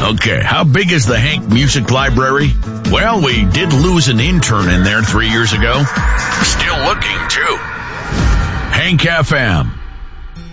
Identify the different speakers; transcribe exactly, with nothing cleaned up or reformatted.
Speaker 1: Okay, how big is the Hank Music Library? Well, we did lose an intern in there three years ago. Still looking, too. Hank F M.